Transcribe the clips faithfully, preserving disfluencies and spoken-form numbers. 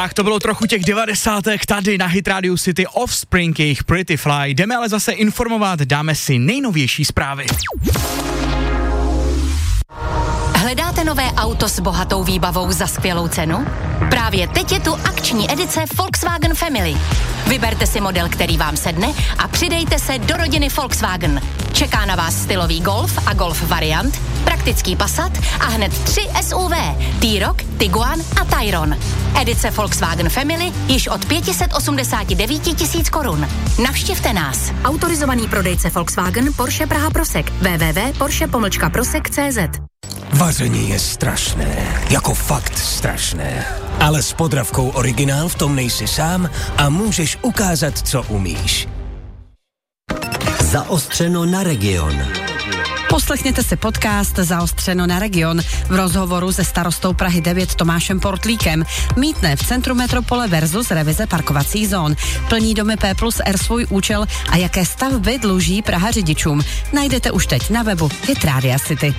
Tak to bylo trochu těch devadesátek tady na Hit Radio City, Offspring, jejich Pretty Fly. Jdeme ale zase informovat, dáme si nejnovější zprávy. Hledáte nové auto s bohatou výbavou za skvělou cenu? Právě teď je tu akční edice Volkswagen Family. Vyberte si model, který vám sedne a přidejte se do rodiny Volkswagen. Čeká na vás stylový Golf a Golf variant, praktický Passat a hned tři S U V, T-Roc, Tiguan a Tayron. Edice Volkswagen Family již od pět set osmdesát devět tisíc korun. Navštivte nás. Autorizovaný prodejce Volkswagen Porsche Praha Prosek. w w w tečka porsche pomlčka prosek tečka cé zet. Vaření je strašné, jako fakt strašné. Ale s Podravkou Originál v tom nejsi sám a můžeš ukázat, co umíš. Zaostřeno na region. Poslechněte si podcast Zaostřeno na region v rozhovoru se starostou Prahy devět Tomášem Portlíkem. Mýtné v centru metropole versus revize parkovacích zón. Plní domy P plus R svůj účel a jaké stavby dluží Praha řidičům. Najdete už teď na webu Hit Radio City.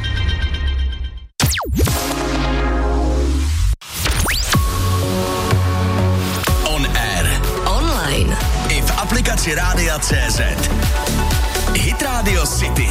On air. Online. I v aplikaci Rádia C Z. Hit Radio City.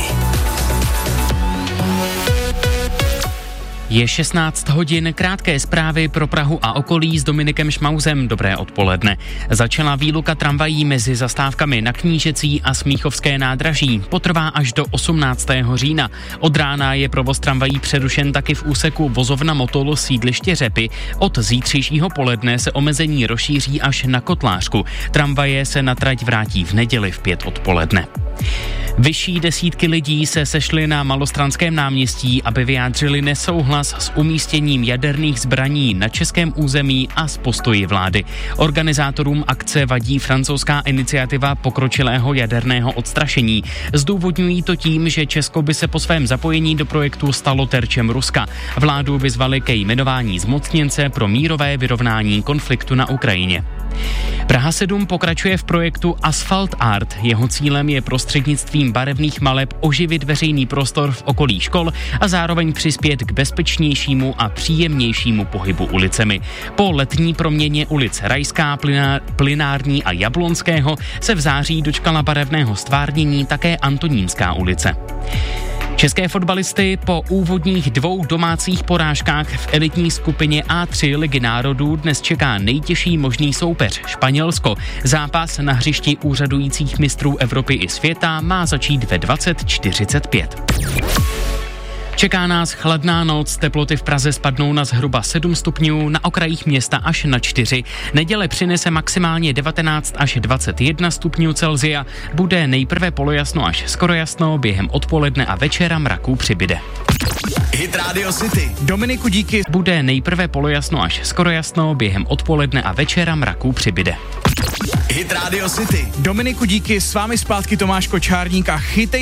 Je šestnáct hodin, krátké zprávy pro Prahu a okolí s Dominikem Šmauzem. Dobré odpoledne. Začala výluka tramvají mezi zastávkami na Knížecí a Smíchovské nádraží. Potrvá až do osmnáctého října. Od rána je provoz tramvají přerušen taky v úseku vozovna Motol sídliště Řepy. Od zítřejšího poledne se omezení rozšíří až na Kotlářku. Tramvaje se na trať vrátí v neděli v pět odpoledne. Vyšší desítky lidí se sešly na Malostranském náměstí, aby vyjádřili nesouhlas s umístěním jaderných zbraní na českém území a s postoji vlády. Organizátorům akce vadí francouzská iniciativa pokročilého jaderného odstrašení. Zdůvodňují to tím, že Česko by se po svém zapojení do projektu stalo terčem Ruska. Vládu vyzvali ke jmenování zmocněnce pro mírové vyrovnání konfliktu na Ukrajině. Praha sedm pokračuje v projektu Asphalt Art. Jeho cílem je prostřednictvím barevných maleb oživit veřejný prostor v okolí škol a zároveň přispět k bezpečnějšímu a příjemnějšímu pohybu ulicemi. Po letní proměně ulic Rajská, Plynár, Plynární a Jablonského se v září dočkala barevného stvárnění také Antonínská ulice. České fotbalisty po úvodních dvou domácích porážkách v elitní skupině A tři Ligy národů dnes čeká nejtěžší možný soupeř Španělsko. Zápas na hřišti úřadujících mistrů Evropy i světa má začít ve dvacet čtyřicet pět. Čeká nás chladná noc, teploty v Praze spadnou na zhruba sedm stupňů, na okrajích města až na čtyři. Neděle přinese maximálně devatenáct až dvacet jedna stupňů Celsia. Bude nejprve polojasno až skoro jasno, během odpoledne a večera mraků přibyde. Hit Radio City. Dominiku, díky. Bude nejprve polojasno až skoro jasno, během odpoledne a večera mraků přibyde. Hit Radio City. Dominiku, díky. S vámi zpátky Tomáš Kočárník a chytej